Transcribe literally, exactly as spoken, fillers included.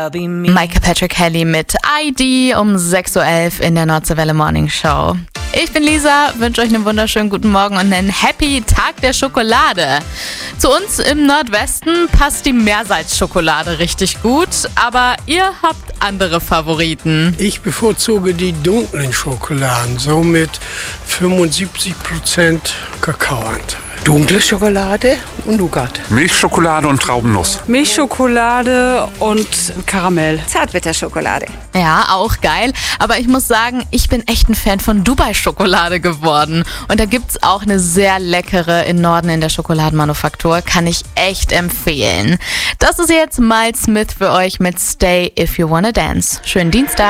Michael Patrick Kelly mit I D um sechs Uhr elf in der Nordseewelle Morning Show. Ich bin Lisa, wünsche euch einen wunderschönen guten Morgen und einen Happy Tag der Schokolade. Zu uns im Nordwesten passt die Meersalzschokolade richtig gut, aber ihr habt andere Favoriten. Ich bevorzuge die dunklen Schokoladen, so mit fünfundsiebzig Prozent Kakaoanteil. Dunkle Schokolade und Nougat. Milchschokolade und Traubennuss. Milchschokolade und Karamell. Zartbitterschokolade. Ja, auch geil. Aber ich muss sagen, ich bin echt ein Fan von Dubai-Schokolade geworden. Und da gibt's auch eine sehr leckere im Norden in der Schokoladenmanufaktur. Kann ich echt empfehlen. Das ist jetzt Miles Smith für euch mit Stay If You Wanna Dance. Schönen Dienstag.